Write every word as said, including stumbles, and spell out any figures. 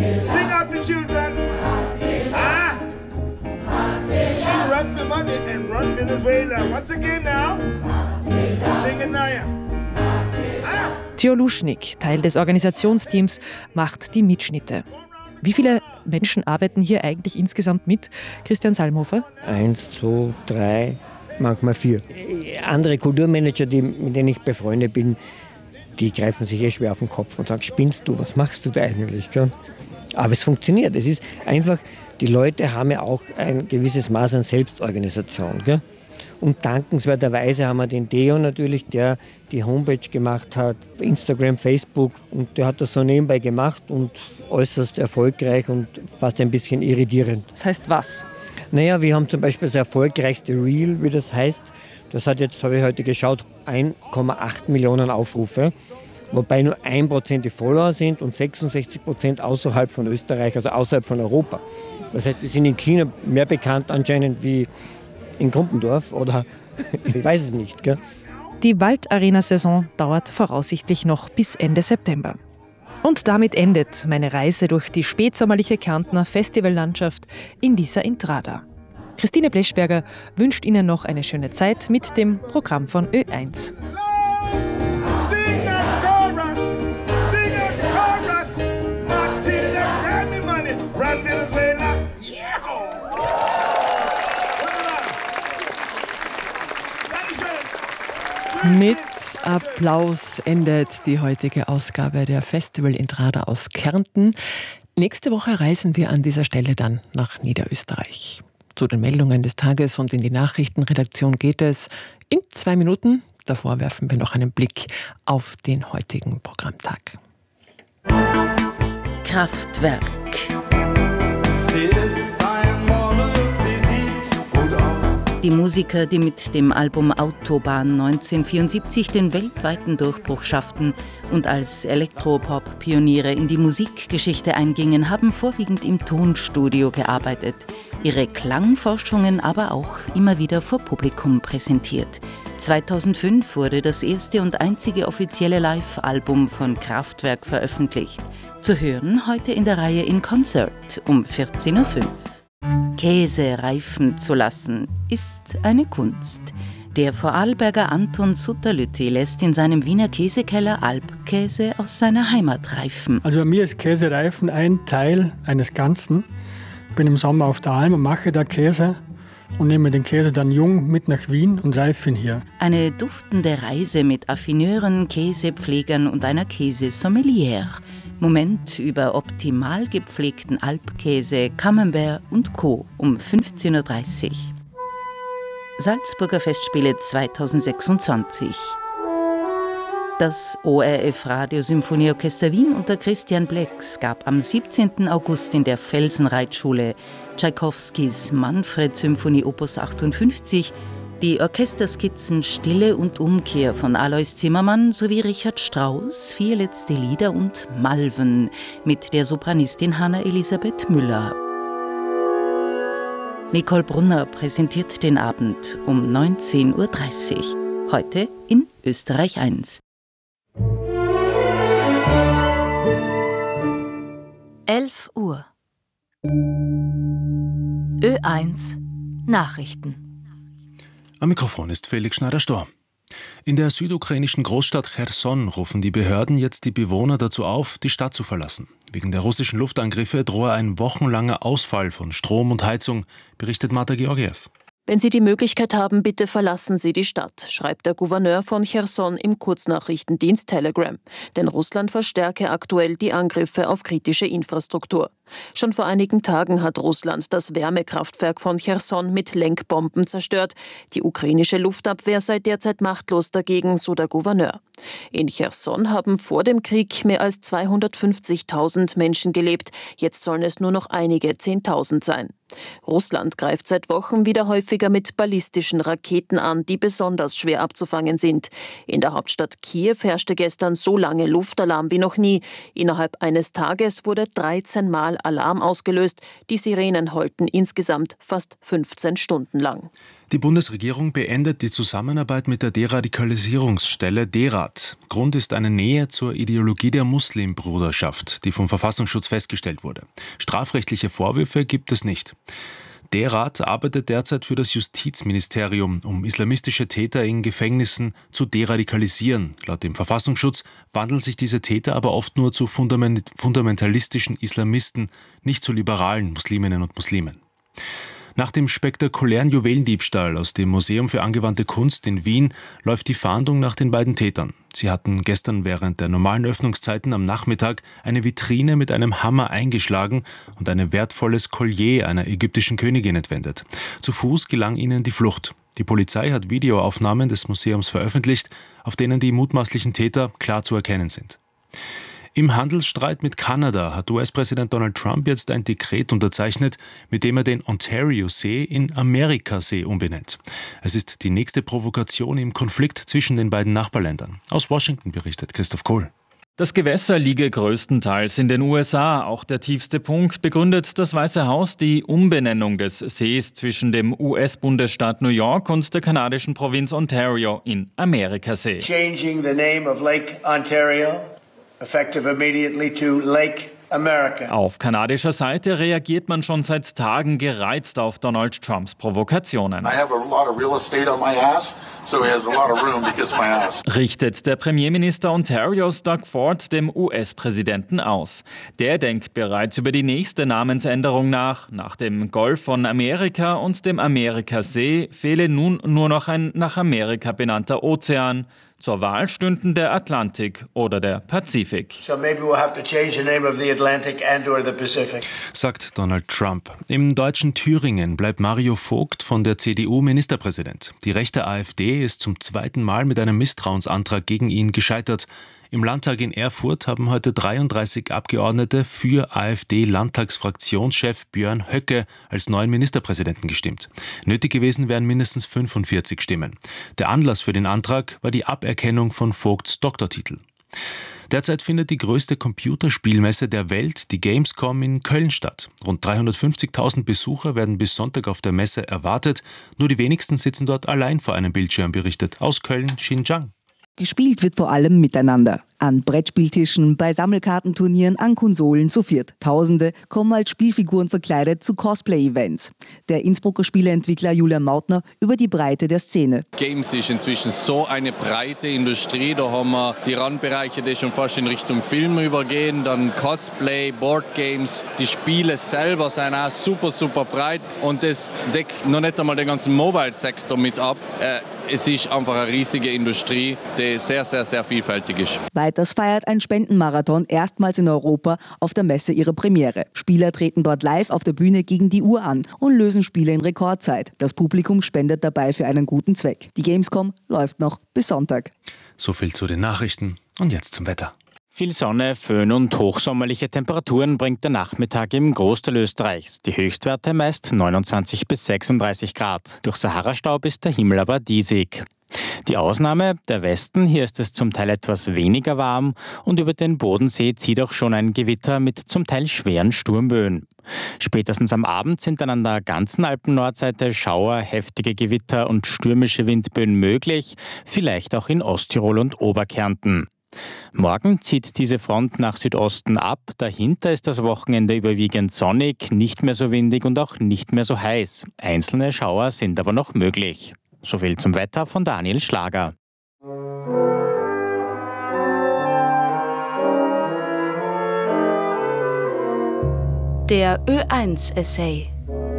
Sing out the children. Ah! She run the money and run Venezuela. Once again now. Sing it now. Ah! Tjo Luschnik, Teil des Organisationsteams, macht die Mitschnitte. Wie viele Menschen arbeiten hier eigentlich insgesamt mit, Christian Salmhofer? Eins, zwei, drei, manchmal vier. Andere Kulturmanager, die, mit denen ich befreundet bin, die greifen sich eh schwer auf den Kopf und sagen, spinnst du, was machst du da eigentlich? Gell? Aber es funktioniert. Es ist einfach, die Leute haben ja auch ein gewisses Maß an Selbstorganisation. Gell? Und dankenswerterweise haben wir den Deo natürlich, der die Homepage gemacht hat, Instagram, Facebook. Und der hat das so nebenbei gemacht und äußerst erfolgreich und fast ein bisschen irritierend. Das heißt was? Naja, wir haben zum Beispiel das erfolgreichste Reel, wie das heißt. Das hat jetzt, habe ich heute geschaut, eins Komma acht Millionen Aufrufe. Wobei nur ein Prozent die Follower sind und sechsundsechzig Prozent außerhalb von Österreich, also außerhalb von Europa. Das heißt, wir sind in China mehr bekannt anscheinend wie in Grumpendorf oder ich weiß es nicht. Gell? Die Waldarena-Saison dauert voraussichtlich noch bis Ende September. Und damit endet meine Reise durch die spätsommerliche Kärntner Festivallandschaft in dieser Intrada. Christine Bleschberger wünscht Ihnen noch eine schöne Zeit mit dem Programm von Ö eins. Mit Applaus endet die heutige Ausgabe der Festival Intrada aus Kärnten. Nächste Woche reisen wir an dieser Stelle dann nach Niederösterreich. Zu den Meldungen des Tages und in die Nachrichtenredaktion geht es in zwei Minuten. Davor werfen wir noch einen Blick auf den heutigen Programmtag. Kraftwerk. Sie ist ein Model, sie sieht gut aus. Die Musiker, die mit dem Album Autobahn neunzehnhundertvierundsiebzig den weltweiten Durchbruch schafften und als Elektropop-Pioniere in die Musikgeschichte eingingen, haben vorwiegend im Tonstudio gearbeitet, ihre Klangforschungen aber auch immer wieder vor Publikum präsentiert. zweitausendfünf wurde das erste und einzige offizielle Live-Album von Kraftwerk veröffentlicht. Zu hören heute in der Reihe In Concert um vierzehn Uhr fünf. Käse reifen zu lassen, ist eine Kunst. Der Vorarlberger Anton Sutterlütti lässt in seinem Wiener Käsekeller Alpkäse aus seiner Heimat reifen. Also bei mir ist Käsereifen ein Teil eines Ganzen. Ich bin im Sommer auf der Alm und mache da Käse und nehme den Käse dann jung mit nach Wien und reife ihn hier. Eine duftende Reise mit Affineuren, Käsepflegern und einer Käsesommelière. Moment über optimal gepflegten Alpkäse, Camembert und Co. um fünfzehn Uhr dreißig. Salzburger Festspiele zweitausendsechsundzwanzig. Das O R F Radiosymphonieorchester Wien unter Christian Blex gab am siebzehnten August in der Felsenreitschule Tschaikowskis Manfred-Symphonie Opus achtundfünfzig die Orchesterskizzen Stille und Umkehr von Alois Zimmermann sowie Richard Strauss, Vier letzte Lieder und Malven mit der Sopranistin Hanna Elisabeth Müller. Nicole Brunner präsentiert den Abend um neunzehn Uhr dreißig. Heute in Österreich eins. elf Uhr. Ö eins Nachrichten. Am Mikrofon ist Felix Schneider-Storr. In der südukrainischen Großstadt Cherson rufen die Behörden jetzt die Bewohner dazu auf, die Stadt zu verlassen. Wegen der russischen Luftangriffe drohe ein wochenlanger Ausfall von Strom und Heizung, berichtet Marta Georgiev. Wenn Sie die Möglichkeit haben, bitte verlassen Sie die Stadt, schreibt der Gouverneur von Cherson im Kurznachrichtendienst Telegram. Denn Russland verstärke aktuell die Angriffe auf kritische Infrastruktur. Schon vor einigen Tagen hat Russland das Wärmekraftwerk von Cherson mit Lenkbomben zerstört. Die ukrainische Luftabwehr sei derzeit machtlos dagegen, so der Gouverneur. In Cherson haben vor dem Krieg mehr als zweihundertfünfzigtausend Menschen gelebt. Jetzt sollen es nur noch einige Zehntausend sein. Russland greift seit Wochen wieder häufiger mit ballistischen Raketen an, die besonders schwer abzufangen sind. In der Hauptstadt Kiew herrschte gestern so lange Luftalarm wie noch nie. Innerhalb eines Tages wurde dreizehn Mal Alarm ausgelöst. Die Sirenen heulten insgesamt fast fünfzehn Stunden lang. Die Bundesregierung beendet die Zusammenarbeit mit der Deradikalisierungsstelle DERAD. Grund ist eine Nähe zur Ideologie der Muslimbruderschaft, die vom Verfassungsschutz festgestellt wurde. Strafrechtliche Vorwürfe gibt es nicht. DERAD arbeitet derzeit für das Justizministerium, um islamistische Täter in Gefängnissen zu deradikalisieren. Laut dem Verfassungsschutz wandeln sich diese Täter aber oft nur zu fundamentalistischen Islamisten, nicht zu liberalen Musliminnen und Muslimen. Nach dem spektakulären Juwelendiebstahl aus dem Museum für angewandte Kunst in Wien läuft die Fahndung nach den beiden Tätern. Sie hatten gestern während der normalen Öffnungszeiten am Nachmittag eine Vitrine mit einem Hammer eingeschlagen und ein wertvolles Collier einer ägyptischen Königin entwendet. Zu Fuß gelang ihnen die Flucht. Die Polizei hat Videoaufnahmen des Museums veröffentlicht, auf denen die mutmaßlichen Täter klar zu erkennen sind. Im Handelsstreit mit Kanada hat U S-Präsident Donald Trump jetzt ein Dekret unterzeichnet, mit dem er den Ontario-See in Amerikasee umbenennt. Es ist die nächste Provokation im Konflikt zwischen den beiden Nachbarländern. Aus Washington berichtet Christoph Kohl. Das Gewässer liege größtenteils in den U S A. Auch der tiefste Punkt begründet das Weiße Haus die Umbenennung des Sees zwischen dem U S-Bundesstaat New York und der kanadischen Provinz Ontario in Amerikasee. Changing the name of Lake Ontario, effective immediately to Lake America. Auf kanadischer Seite reagiert man schon seit Tagen gereizt auf Donald Trumps Provokationen. I have a lot of real estate on my ass, so he has a lot of room because my ass. Richtet der Premierminister Ontarios Doug Ford dem U S-Präsidenten aus. Der denkt bereits über die nächste Namensänderung nach. Nach dem Golf von Amerika und dem Amerikasee fehle nun nur noch ein nach Amerika benannter Ozean. Zur Wahl stünden der Atlantik oder der Pazifik. So maybe we'll have to change the name of the Atlantic and or the Pacific. Sagt Donald Trump. Im deutschen Thüringen bleibt Mario Vogt von der C D U Ministerpräsident. Die rechte AfD ist zum zweiten Mal mit einem Misstrauensantrag gegen ihn gescheitert. Im Landtag in Erfurt haben heute dreiunddreißig Abgeordnete für AfD-Landtagsfraktionschef Björn Höcke als neuen Ministerpräsidenten gestimmt. Nötig gewesen wären mindestens fünfundvierzig Stimmen. Der Anlass für den Antrag war die Aberkennung von Vogts Doktortitel. Derzeit findet die größte Computerspielmesse der Welt, die Gamescom, in Köln statt. Rund dreihundertfünfzigtausend Besucher werden bis Sonntag auf der Messe erwartet. Nur die wenigsten sitzen dort allein vor einem Bildschirm, berichtet aus Köln Xinjiang. Gespielt wird vor allem miteinander. An Brettspieltischen, bei Sammelkartenturnieren, an Konsolen zu viert. Tausende kommen als Spielfiguren verkleidet zu Cosplay-Events. Der Innsbrucker Spieleentwickler Julian Mautner über die Breite der Szene. Games ist inzwischen so eine breite Industrie. Da haben wir die Randbereiche, die schon fast in Richtung Film übergehen. Dann Cosplay, Boardgames. Die Spiele selber sind auch super, super breit. Und das deckt noch nicht einmal den ganzen Mobile-Sektor mit ab. Äh, Es ist einfach eine riesige Industrie, die sehr, sehr, sehr vielfältig ist. Weiters feiert ein Spendenmarathon erstmals in Europa auf der Messe ihre Premiere. Spieler treten dort live auf der Bühne gegen die Uhr an und lösen Spiele in Rekordzeit. Das Publikum spendet dabei für einen guten Zweck. Die Gamescom läuft noch bis Sonntag. So viel zu den Nachrichten und jetzt zum Wetter. Viel Sonne, Föhn und hochsommerliche Temperaturen bringt der Nachmittag im Großteil Österreichs. Die Höchstwerte meist neunundzwanzig bis sechsunddreißig Grad. Durch Saharastaub ist der Himmel aber diesig. Die Ausnahme, der Westen, hier ist es zum Teil etwas weniger warm und über den Bodensee zieht auch schon ein Gewitter mit zum Teil schweren Sturmböen. Spätestens am Abend sind dann an der ganzen Alpen-Nordseite Schauer, heftige Gewitter und stürmische Windböen möglich, vielleicht auch in Osttirol und Oberkärnten. Morgen zieht diese Front nach Südosten ab, dahinter ist das Wochenende überwiegend sonnig, nicht mehr so windig und auch nicht mehr so heiß. Einzelne Schauer sind aber noch möglich. Soviel zum Wetter von Daniel Schlager. Der Ö eins Essay.